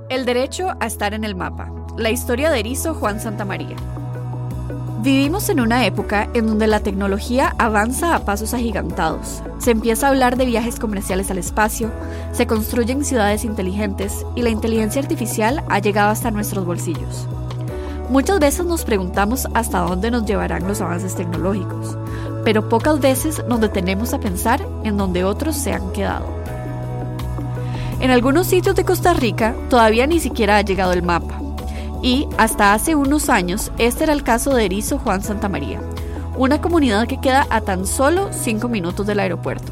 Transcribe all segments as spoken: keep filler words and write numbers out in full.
El derecho a estar en el mapa. La historia de Erizo Juan Santamaría. Vivimos en una época en donde la tecnología avanza a pasos agigantados. Se empieza a hablar de viajes comerciales al espacio, se construyen ciudades inteligentes y la inteligencia artificial ha llegado hasta nuestros bolsillos. Muchas veces nos preguntamos hasta dónde nos llevarán los avances tecnológicos, pero pocas veces nos detenemos a pensar en dónde otros se han quedado. En algunos sitios de Costa Rica todavía ni siquiera ha llegado el mapa. Y, hasta hace unos años, este era el caso de Erizo Juan Santamaría, una comunidad que queda a tan solo cinco minutos del aeropuerto.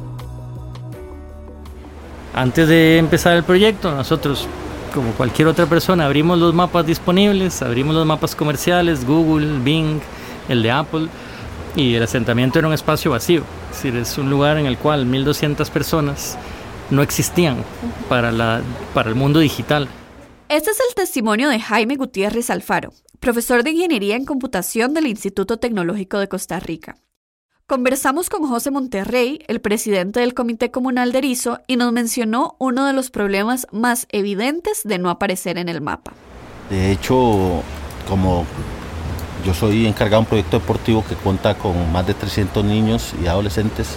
Antes de empezar el proyecto, nosotros, como cualquier otra persona, abrimos los mapas disponibles, abrimos los mapas comerciales, Google, Bing, el de Apple, y el asentamiento era un espacio vacío. Es decir, es un lugar en el cual mil doscientas personas no existían para, la, para el mundo digital. Este es el testimonio de Jaime Gutiérrez Alfaro, profesor de Ingeniería en Computación del Instituto Tecnológico de Costa Rica. Conversamos con José Monterrey, el presidente del Comité Comunal de Erizo, y nos mencionó uno de los problemas más evidentes de no aparecer en el mapa. De hecho, como yo soy encargado de un proyecto deportivo que cuenta con más de trescientos niños y adolescentes,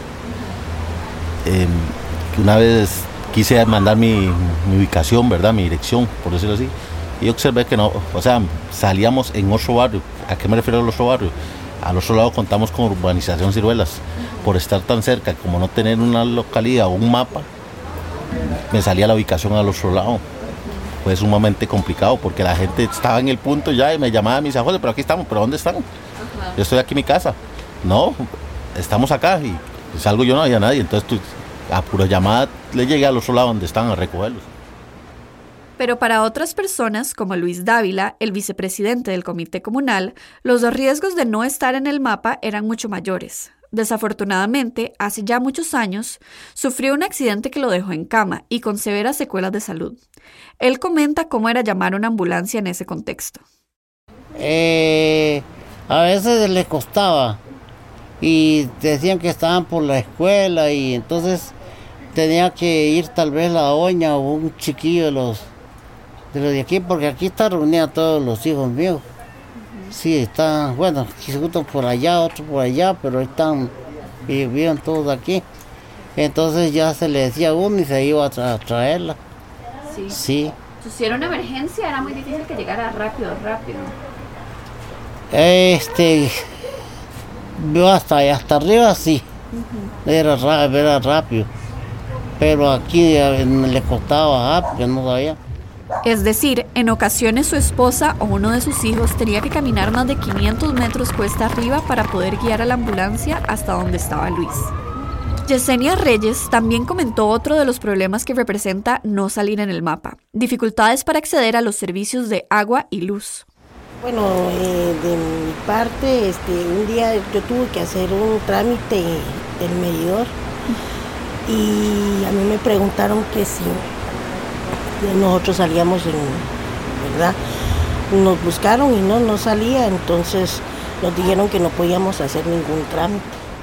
eh, una vez quise mandar mi, mi ubicación, ¿verdad? Mi dirección, por decirlo así. Y observé que no, o sea, salíamos en otro barrio. ¿A qué me refiero al otro barrio? Al otro lado contamos con urbanización Ciruelas. Por estar tan cerca, como no tener una localidad o un mapa, me salía la ubicación al otro lado. Fue sumamente complicado porque la gente estaba en el punto ya y me llamaba y me decía, José, pero aquí estamos, ¿pero dónde están? Uh-huh. Yo estoy aquí en mi casa. No, estamos acá y salgo yo, no había nadie. Entonces tú, a pura llamada le llegué al otro lado donde estaban a recogerlos. Pero para otras personas, como Luis Dávila, el vicepresidente del Comité Comunal, los riesgos de no estar en el mapa eran mucho mayores. Desafortunadamente, hace ya muchos años, sufrió un accidente que lo dejó en cama y con severas secuelas de salud. Él comenta cómo era llamar a una ambulancia en ese contexto. Eh, a veces les costaba y decían que estaban por la escuela y entonces tenía que ir tal vez la doña o un chiquillo de los de los de aquí, porque aquí está reunida todos los hijos míos. Uh-huh. Sí, están, bueno, uno por allá, otro por allá, pero están, vivían todos aquí. Entonces ya se le decía a uno y se iba a, tra- a traerla. Sí. Sí. Si era una emergencia, era muy difícil que llegara rápido, rápido. Este, yo hasta, hasta arriba sí, uh-huh. era, era rápido. Pero aquí le costaba, ah, porque no sabía. Es decir, en ocasiones su esposa o uno de sus hijos tenía que caminar más de quinientos metros cuesta arriba para poder guiar a la ambulancia hasta donde estaba Luis. Yesenia Reyes también comentó otro de los problemas que representa no salir en el mapa: dificultades para acceder a los servicios de agua y luz. Bueno, eh, de mi parte, este, un día yo tuve que hacer un trámite del medidor. Y a mí me preguntaron que si nosotros salíamos en, ¿verdad? Nos buscaron y no, no salía, entonces nos dijeron que no podíamos hacer ningún trámite.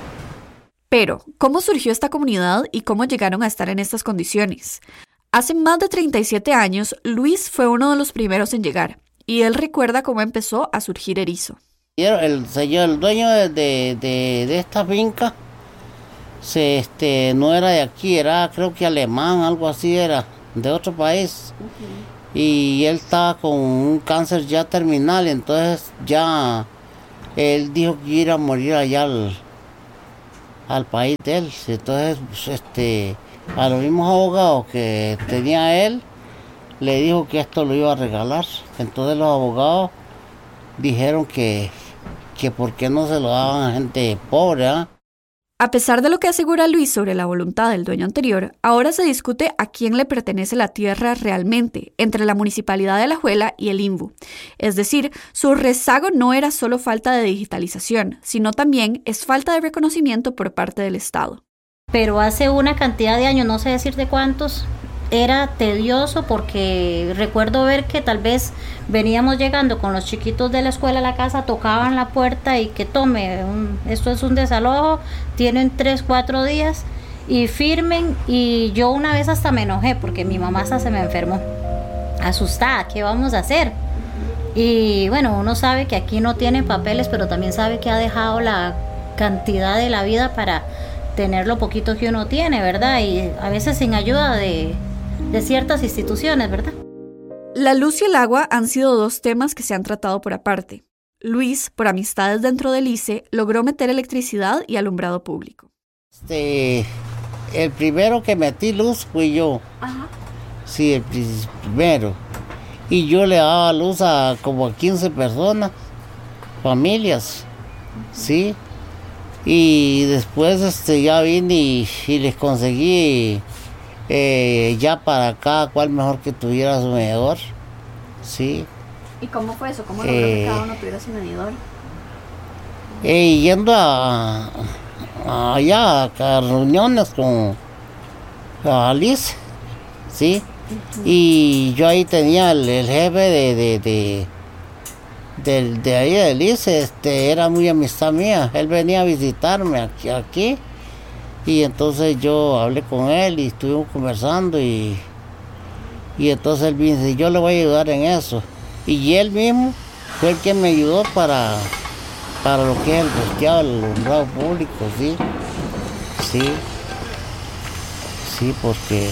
Pero, ¿cómo surgió esta comunidad y cómo llegaron a estar en estas condiciones? Hace más de treinta y siete años, Luis fue uno de los primeros en llegar, y él recuerda cómo empezó a surgir Erizo. El señor, el dueño de, de, de, de esta finca, Se, este, no era de aquí, era creo que alemán, algo así era, de otro país. Uh-huh. Y él estaba con un cáncer ya terminal, entonces ya él dijo que iba a morir allá al, al país de él. Entonces, pues, este, a los mismos abogados que tenía él, le dijo que esto lo iba a regalar. Entonces los abogados dijeron que, que por qué no se lo daban a gente pobre, ¿eh? A pesar de lo que asegura Luis sobre la voluntad del dueño anterior, ahora se discute a quién le pertenece la tierra realmente, entre la Municipalidad de Alajuela y el I N V U. Es decir, su rezago no era solo falta de digitalización, sino también es falta de reconocimiento por parte del Estado. Pero hace una cantidad de años, no sé decirte cuántos, era tedioso porque recuerdo ver que tal vez veníamos llegando con los chiquitos de la escuela a la casa, tocaban la puerta y que tome, un, esto es un desalojo, tienen tres, cuatro días y firmen. Y yo una vez hasta me enojé porque mi mamá hasta se me enfermó. asustada, ¿qué vamos a hacer? Y bueno, uno sabe que aquí no tiene papeles, pero también sabe que ha dejado la cantidad de la vida para tener lo poquito que uno tiene, ¿verdad? Y a veces sin ayuda de, de ciertas instituciones, ¿verdad? La luz y el agua han sido dos temas que se han tratado por aparte. Luis, por amistades dentro del I C E, logró meter electricidad y alumbrado público. Este, el primero que metí luz fui yo. Ajá. Sí, el primero. Y yo le daba luz a como a quince personas, familias, ¿sí? Y después este, ya vine y, y les conseguí eh, ya para cada cual mejor que tuviera su medidor, ¿sí? ¿Y cómo fue eso? ¿Cómo logró Eh, que cada uno tuviera su medidor? Eh, yendo a, a allá a reuniones con Alice, ¿sí? Uh-huh. Y yo ahí tenía el, el jefe de de, de, de, de ahí de Alice, este, era muy amistad mía, él venía a visitarme aquí, aquí y entonces yo hablé con él y estuvimos conversando y, y entonces él me dice, yo le voy a ayudar en eso. Y él mismo fue el que me ayudó para, para lo que es el posteado, el alumbrado público, sí. Sí. Sí, porque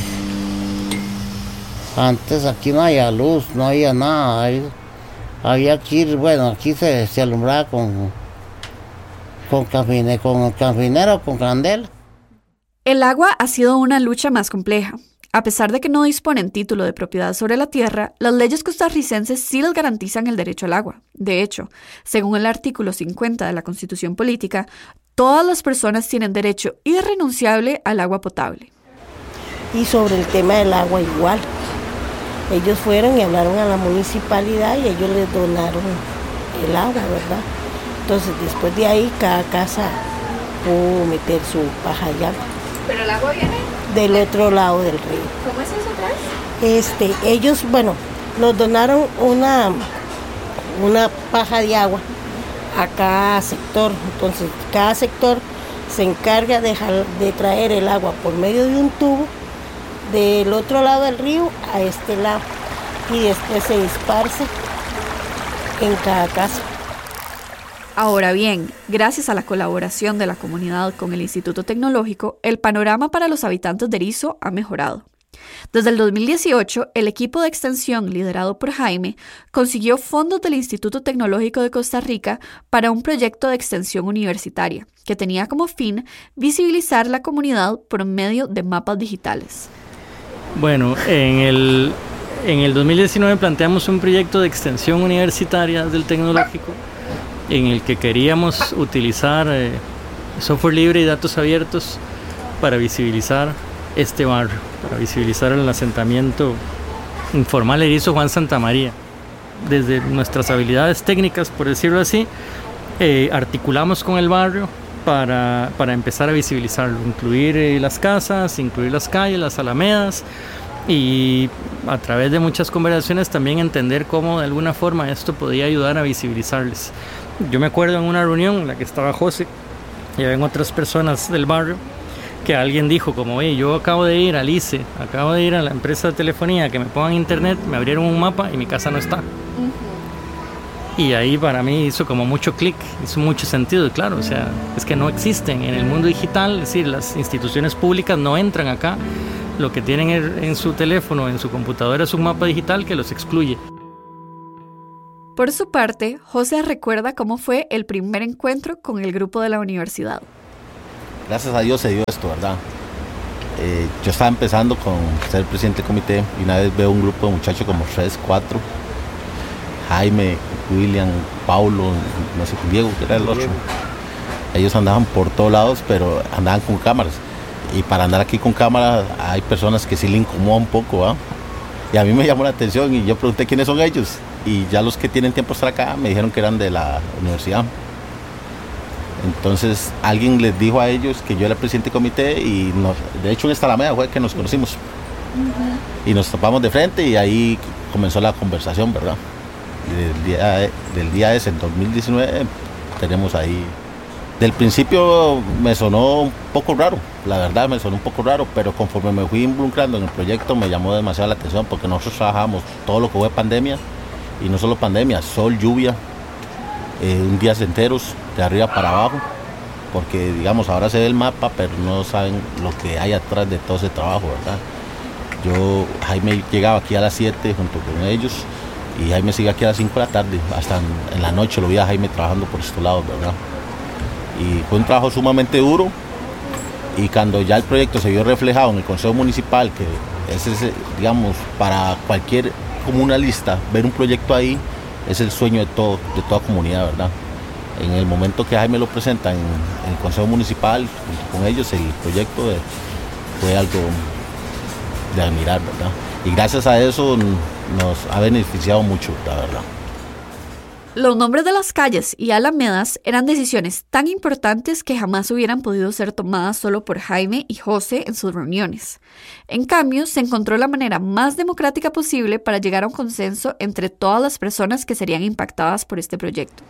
antes aquí no había luz, no había nada. Había, había aquí, bueno, aquí se, se alumbraba con, con, cafine, con cafinero o con candela. El agua ha sido una lucha más compleja. A pesar de que no disponen título de propiedad sobre la tierra, las leyes costarricenses sí les garantizan el derecho al agua. De hecho, según el artículo cincuenta de la Constitución Política, todas las personas tienen derecho irrenunciable al agua potable. Y sobre el tema del agua igual. Ellos fueron y hablaron a la municipalidad y ellos les donaron el agua, ¿verdad? Entonces, después de ahí, cada casa pudo meter su paja de agua. ¿Pero el agua viene del otro lado del río? ¿Cómo es eso otra vez? Este, ellos, bueno, nos donaron una, una paja de agua a cada sector. Entonces, cada sector se encarga de, de traer el agua por medio de un tubo del otro lado del río a este lado y después se esparce en cada casa. Ahora bien, gracias a la colaboración de la comunidad con el Instituto Tecnológico, el panorama para los habitantes de Erizo ha mejorado. Desde el dos mil dieciocho, el equipo de extensión liderado por Jaime consiguió fondos del Instituto Tecnológico de Costa Rica para un proyecto de extensión universitaria que tenía como fin visibilizar la comunidad por medio de mapas digitales. Bueno, en el, en el dos mil diecinueve planteamos un proyecto de extensión universitaria del Tecnológico en el que queríamos utilizar eh, software libre y datos abiertos para visibilizar este barrio, para visibilizar el asentamiento informal Erizo Juan Santamaría. Desde nuestras habilidades técnicas, por decirlo así, eh, articulamos con el barrio para, para empezar a visibilizarlo, incluir eh, las casas, incluir las calles, las alamedas, y a través de muchas conversaciones también entender cómo de alguna forma esto podía ayudar a visibilizarles. Yo me acuerdo en una reunión en la que estaba José y había otras personas del barrio que alguien dijo como, oye, yo acabo de ir al I C E, acabo de ir a la empresa de telefonía que me pongan internet, me abrieron un mapa y mi casa no está. Uh-huh. Y ahí para mí hizo como mucho clic, hizo mucho sentido, y claro, o sea, es que no existen en el mundo digital, es decir, las instituciones públicas no entran acá, lo que tienen en su teléfono, en su computadora es un mapa digital que los excluye. Por su parte, José recuerda cómo fue el primer encuentro con el grupo de la universidad. Gracias a Dios se dio esto, ¿verdad? Eh, yo estaba empezando con ser presidente del comité y una vez veo un grupo de muchachos como tres, cuatro, Jaime, William, Paulo, no sé, Diego, que era el otro. Ellos andaban por todos lados, pero andaban con cámaras. Y para andar aquí con cámaras hay personas que sí le incomoda un poco, ¿verdad? Y a mí me llamó la atención y yo pregunté quiénes son ellos. Y ya los que tienen tiempo de estar acá me dijeron que eran de la universidad. Entonces alguien les dijo a ellos que yo era presidente del comité y nos, de hecho en esta alameda fue que nos conocimos. Uh-huh. Y nos topamos de frente y ahí comenzó la conversación, ¿verdad? Y del día, del día ese, en dos mil diecinueve, tenemos ahí Del principio me sonó un poco raro, la verdad me sonó un poco raro, pero conforme me fui involucrando en el proyecto me llamó demasiado la atención porque nosotros trabajamos todo lo que fue pandemia y no solo pandemia, sol, lluvia, eh, un días enteros de arriba para abajo, porque digamos ahora se ve el mapa pero no saben lo que hay atrás de todo ese trabajo, ¿verdad? Yo, Jaime llegaba aquí a las siete junto con ellos y Jaime sigue aquí a las cinco de la tarde, hasta en, en la noche lo vi a Jaime trabajando por estos lados, ¿verdad? Y fue un trabajo sumamente duro y cuando ya el proyecto se vio reflejado en el Consejo Municipal, que es ese, digamos, para cualquier comunalista, ver un proyecto ahí es el sueño de, todo, de toda comunidad, ¿verdad? En el momento que Jaime lo presenta en, en el Consejo Municipal, junto con ellos, el proyecto de, fue algo de admirar, ¿verdad? Y gracias a eso nos ha beneficiado mucho, la verdad. Los nombres de las calles y alamedas eran decisiones tan importantes que jamás hubieran podido ser tomadas solo por Jaime y José en sus reuniones. En cambio, se encontró la manera más democrática posible para llegar a un consenso entre todas las personas que serían impactadas por este proyecto.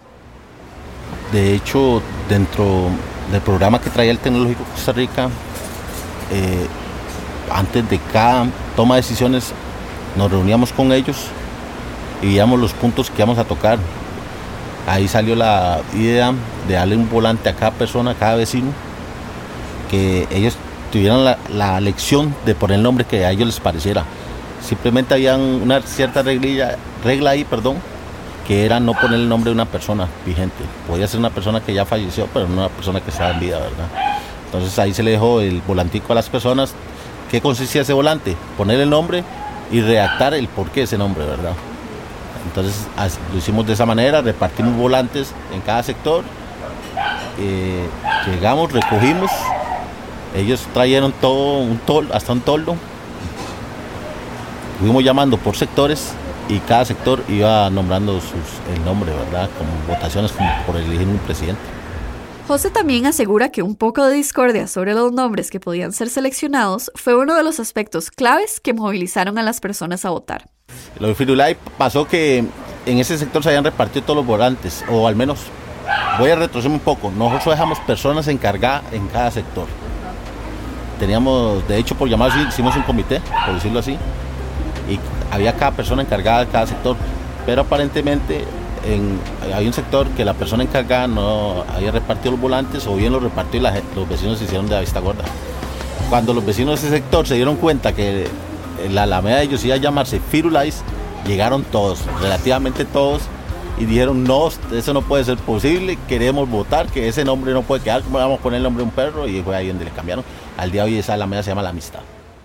De hecho, dentro del programa que traía el Tecnológico Costa Rica, eh, antes de cada toma de decisiones nos reuníamos con ellos y veíamos los puntos que íbamos a tocar. Ahí salió la idea de darle un volante a cada persona, a cada vecino, que ellos tuvieran la, la elección de poner el nombre que a ellos les pareciera. Simplemente había una cierta reglilla, regla ahí, perdón, que era no poner el nombre de una persona vigente. Podía ser una persona que ya falleció, pero no una persona que estaba en vida, ¿verdad? Entonces ahí se le dejó el volantico a las personas. ¿Qué consistía ese volante? Poner el nombre y redactar el porqué de ese nombre, ¿verdad? Entonces lo hicimos de esa manera, repartimos volantes en cada sector, eh, llegamos, recogimos, ellos trajeron todo, un tol, hasta un toldo, fuimos llamando por sectores y cada sector iba nombrando sus, el nombre, ¿verdad? Como votaciones como por elegir un presidente. José también asegura que un poco de discordia sobre los nombres que podían ser seleccionados fue uno de los aspectos claves que movilizaron a las personas a votar. Lo de Firulai pasó que en ese sector se habían repartido todos los volantes, o al menos, voy a retroceder un poco, nosotros dejamos personas encargadas en cada sector. Teníamos, de hecho, por llamarlo así, hicimos un comité, por decirlo así, y había cada persona encargada de cada sector, pero aparentemente en, hay un sector que la persona encargada no había repartido los volantes, o bien los repartió y la, los vecinos se hicieron de la vista gorda. Cuando los vecinos de ese sector se dieron cuenta que la alameda de ellos iba a llamarse Firulais, llegaron todos, relativamente todos, y dijeron, no, eso no puede ser posible, queremos votar, que ese nombre no puede quedar, vamos a poner el nombre de un perro, y fue ahí donde le cambiaron. Al día de hoy esa alameda se llama La Amistad.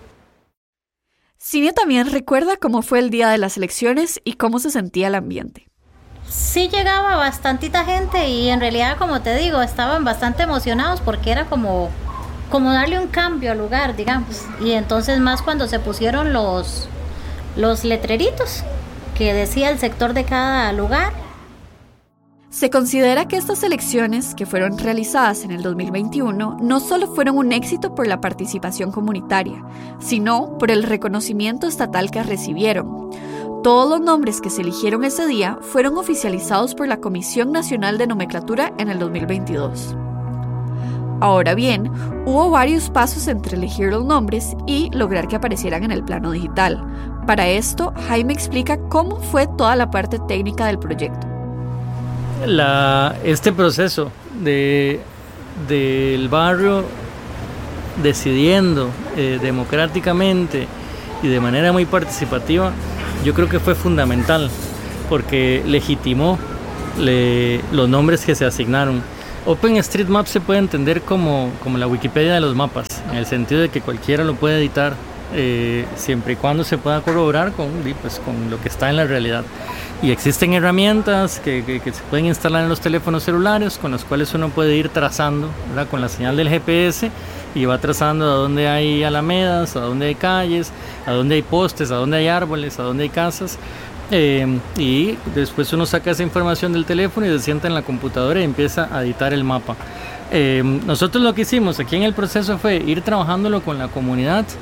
Cinia también recuerda cómo fue el día de las elecciones y cómo se sentía el ambiente. Sí llegaba bastantita gente y en realidad, como te digo, estaban bastante emocionados porque era como... como darle un cambio al lugar, digamos. Y entonces más cuando se pusieron los, los letreritos que decía el sector de cada lugar. Se considera que estas elecciones, que fueron realizadas en el dos mil veintiuno, no solo fueron un éxito por la participación comunitaria, sino por el reconocimiento estatal que recibieron. Todos los nombres que se eligieron ese día fueron oficializados por la Comisión Nacional de Nomenclatura en el dos mil veintidós. Ahora bien, hubo varios pasos entre elegir los nombres y lograr que aparecieran en el plano digital. Para esto, Jaime explica cómo fue toda la parte técnica del proyecto. La, este proceso de, del barrio decidiendo eh, democráticamente y de manera muy participativa, yo creo que fue fundamental porque legitimó le, los nombres que se asignaron. OpenStreetMap se puede entender como, como la Wikipedia de los mapas, en el sentido de que cualquiera lo puede editar eh, siempre y cuando se pueda corroborar con, pues, con lo que está en la realidad. Y existen herramientas que, que, que se pueden instalar en los teléfonos celulares con las cuales uno puede ir trazando, ¿verdad? Con la señal del G P S y va trazando a dónde hay alamedas, a dónde hay calles, a dónde hay postes, a dónde hay árboles, a dónde hay casas. Eh, y después uno saca esa información del teléfono y se sienta en la computadora y empieza a editar el mapa. Eh, nosotros lo que hicimos aquí en el proceso fue ir trabajándolo con la comunidad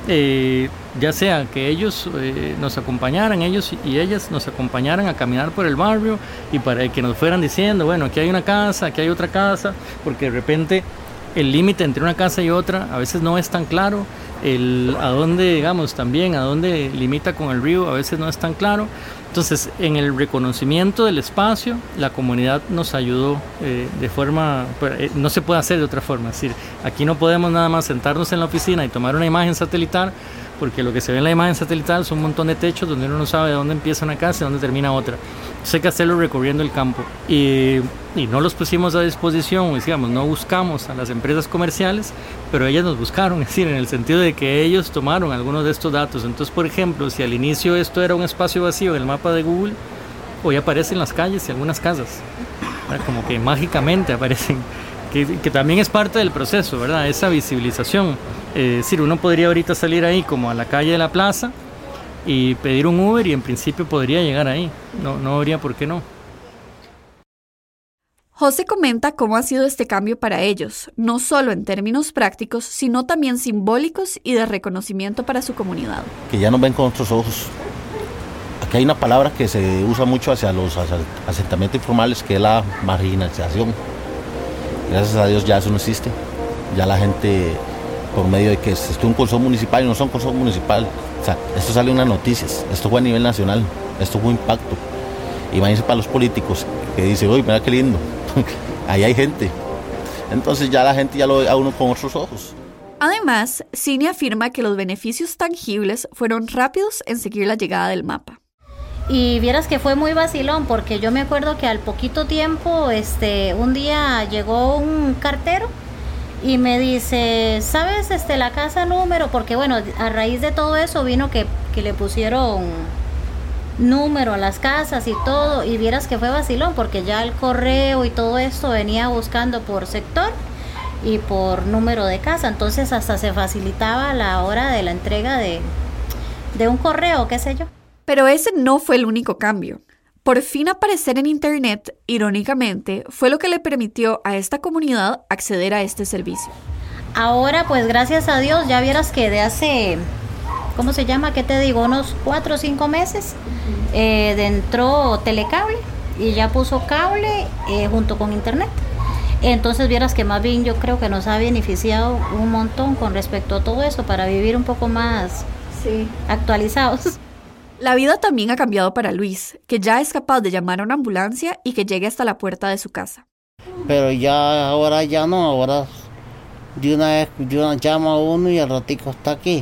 eh, ya sea que ellos eh, nos acompañaran, ellos y ellas nos acompañaran a caminar por el barrio y para que nos fueran diciendo, bueno, aquí hay una casa, aquí hay otra casa, porque de repente el límite entre una casa y otra a veces no es tan claro, el a dónde, digamos, también a dónde limita con el río a veces no es tan claro. Entonces, en el reconocimiento del espacio, la comunidad nos ayudó eh, de forma, eh, no se puede hacer de otra forma, es decir, aquí no podemos nada más sentarnos en la oficina y tomar una imagen satelital, porque lo que se ve en la imagen satelital son un montón de techos donde uno no sabe de dónde empieza una casa y dónde termina otra. Entonces hay que hacerlo recorriendo el campo. Y, y no los pusimos a disposición, digamos, no buscamos a las empresas comerciales, pero ellas nos buscaron, es decir, en el sentido de que ellos tomaron algunos de estos datos. Entonces, por ejemplo, si al inicio esto era un espacio vacío en el mapa de Google, hoy aparecen las calles y algunas casas, ¿verdad? Como que mágicamente aparecen. Que, que también es parte del proceso, ¿verdad? Esa visibilización. Eh, es decir, uno podría ahorita salir ahí como a la calle de la plaza y pedir un Uber y en principio podría llegar ahí. No, no habría por qué no. José comenta cómo ha sido este cambio para ellos, no solo en términos prácticos, sino también simbólicos y de reconocimiento para su comunidad. Que ya nos ven con otros ojos. Aquí hay una palabra que se usa mucho hacia los asentamientos informales, que es la marginalización. Gracias a Dios ya eso no existe. Ya la gente, por medio de que esto es un consejo municipal y no son consejo municipal, o sea, esto sale en las noticias, esto fue a nivel nacional, esto fue impacto. Imagínense para los políticos que dicen, uy, mira qué lindo, ahí hay gente. Entonces ya la gente ya lo ve a uno con otros ojos. Además, Cini afirma que los beneficios tangibles fueron rápidos en seguir la llegada del mapa. Y vieras que fue muy vacilón, porque yo me acuerdo que al poquito tiempo, este, un día llegó un cartero y me dice, ¿sabes este, la casa número? Porque bueno, a raíz de todo eso vino que, que le pusieron número a las casas y todo, y vieras que fue vacilón, porque ya el correo y todo esto venía buscando por sector y por número de casa, entonces hasta se facilitaba la hora de la entrega de, de un correo, qué sé yo. Pero ese no fue el único cambio. Por fin aparecer en Internet, irónicamente, fue lo que le permitió a esta comunidad acceder a este servicio. Ahora, pues gracias a Dios, ya vieras que de hace, ¿cómo se llama? ¿Qué te digo? Unos cuatro o cinco meses, eh, entró Telecable y ya puso cable eh, junto con Internet. Entonces vieras que más bien yo creo que nos ha beneficiado un montón con respecto a todo eso para vivir un poco más sí. actualizados. La vida también ha cambiado para Luis, que ya es capaz de llamar a una ambulancia y que llegue hasta la puerta de su casa. Pero ya ahora ya no, ahora de una vez de una llama a uno y al ratico está aquí.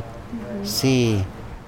Sí.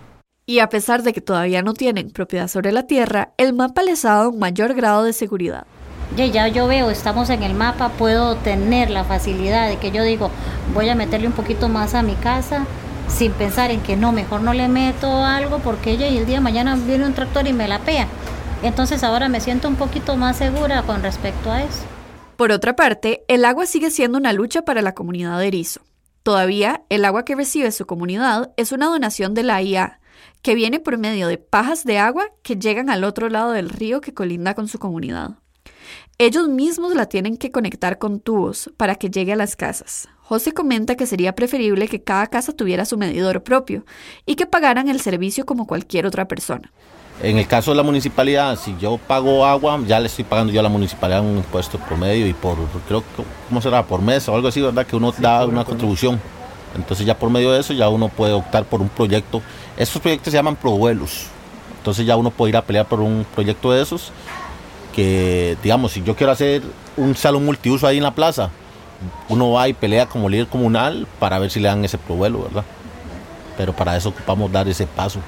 Y a pesar de que todavía no tienen propiedad sobre la tierra, el mapa les ha dado un mayor grado de seguridad. Ya, ya yo veo, estamos en el mapa, puedo tener la facilidad de que yo digo, voy a meterle un poquito más a mi casa, sin pensar en que no, mejor no le meto algo porque ella y el día de mañana viene un tractor y me la pea. Entonces ahora me siento un poquito más segura con respecto a eso. Por otra parte, el agua sigue siendo una lucha para la comunidad de Erizo. Todavía, el agua que recibe su comunidad es una donación de la I A, que viene por medio de pajas de agua que llegan al otro lado del río que colinda con su comunidad. Ellos mismos la tienen que conectar con tubos para que llegue a las casas. José comenta que sería preferible que cada casa tuviera su medidor propio y que pagaran el servicio como cualquier otra persona. En el caso de la municipalidad, si yo pago agua, ya le estoy pagando yo a la municipalidad un impuesto promedio y por, creo que, ¿cómo será? Por mes o algo así, ¿verdad? Que uno da una contribución. Entonces ya por medio de eso ya uno puede optar por un proyecto. Estos proyectos se llaman provuelos. Entonces ya uno puede ir a pelear por un proyecto de esos. Que, digamos, si yo quiero hacer un salón multiuso ahí en la plaza, uno va y pelea como líder comunal para ver si le dan ese provuelo, ¿verdad? Pero para eso ocupamos dar ese paso,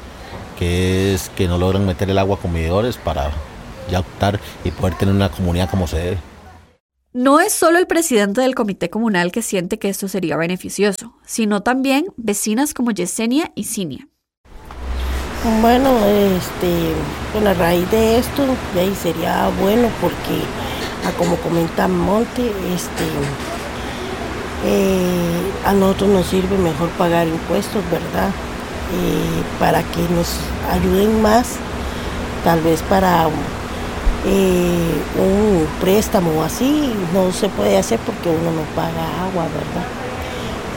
que es que no logran meter el agua con medidores para ya optar y poder tener una comunidad como se debe. No es solo el presidente del comité comunal que siente que esto sería beneficioso, sino también vecinas como Yesenia y Cinia. Bueno, este, bueno, a raíz de esto, de ahí sería bueno porque, a como comenta Monte, este, eh, a nosotros nos sirve mejor pagar impuestos, ¿verdad? Eh, para que nos ayuden más, tal vez para eh, un préstamo o así, no se puede hacer porque uno no paga agua, ¿verdad?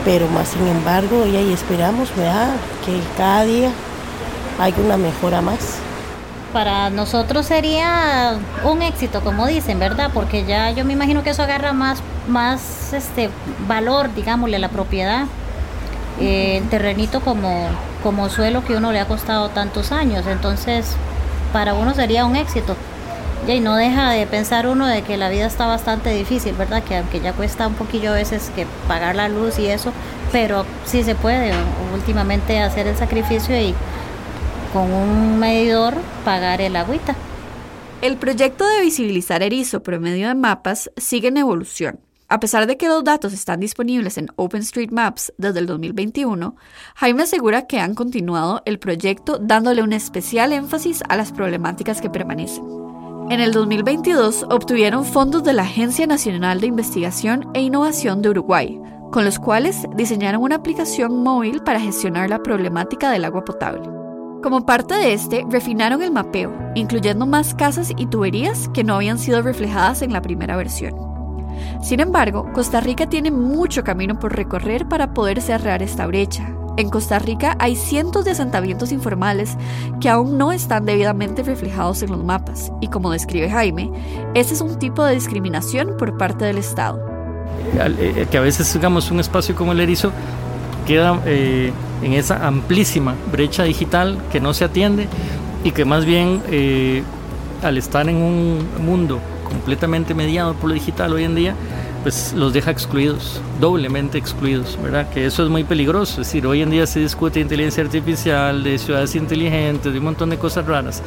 pero más sin embargo, ya y esperamos, ¿verdad?, que cada día haya una mejora más. Para nosotros sería un éxito, como dicen, ¿verdad? Porque ya yo me imagino que eso agarra más, más este valor, digámosle, la propiedad, eh, el terrenito como, como suelo que uno le ha costado tantos años. Entonces, para uno sería un éxito. Y no deja de pensar uno de que la vida está bastante difícil, ¿verdad? Que aunque ya cuesta un poquillo a veces que pagar la luz y eso, pero sí se puede últimamente hacer el sacrificio y con un medidor pagar el agüita. El proyecto de visibilizar erizo por medio de mapas sigue en evolución. A pesar de que los datos están disponibles en OpenStreetMaps desde el dos mil veintiuno, Jaime asegura que han continuado el proyecto dándole un especial énfasis a las problemáticas que permanecen. En el dos mil veintidós obtuvieron fondos de la Agencia Nacional de Investigación e Innovación de Uruguay, con los cuales diseñaron una aplicación móvil para gestionar la problemática del agua potable. Como parte de este, refinaron el mapeo, incluyendo más casas y tuberías que no habían sido reflejadas en la primera versión. Sin embargo, Costa Rica tiene mucho camino por recorrer para poder cerrar esta brecha. En Costa Rica hay cientos de asentamientos informales que aún no están debidamente reflejados en los mapas, y como describe Jaime, ese es un tipo de discriminación por parte del Estado. Que a veces, digamos, un espacio como el erizo queda eh, en esa amplísima brecha digital que no se atiende y que más bien eh, al estar en un mundo completamente mediado por lo digital hoy en día, pues los deja excluidos, doblemente excluidos, ¿verdad? Que eso es muy peligroso. Es decir, hoy en día se discute de inteligencia artificial, de ciudades inteligentes, de un montón de cosas raras.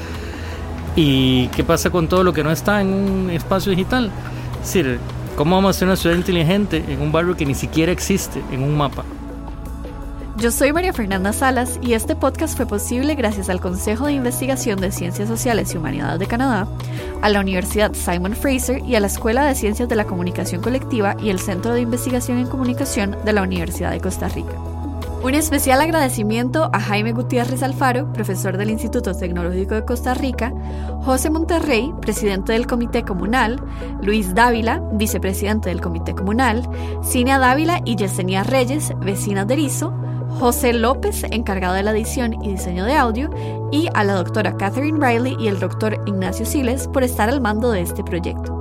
¿Y qué pasa con todo lo que no está en un espacio digital? Es decir, ¿cómo vamos a hacer una ciudad inteligente en un barrio que ni siquiera existe en un mapa? Yo soy María Fernanda Salas y este podcast fue posible gracias al Consejo de Investigación de Ciencias Sociales y Humanidades de Canadá, a la Universidad Simon Fraser y a la Escuela de Ciencias de la Comunicación Colectiva y el Centro de Investigación en Comunicación de la Universidad de Costa Rica. Un especial agradecimiento a Jaime Gutiérrez Alfaro, profesor del Instituto Tecnológico de Costa Rica, José Monterrey, presidente del Comité Comunal, Luis Dávila, vicepresidente del Comité Comunal, Cinia Dávila y Yesenia Reyes, vecinas de Erizo, José López, encargado de la edición y diseño de audio, y a la doctora Catherine Riley y el doctor Ignacio Siles por estar al mando de este proyecto.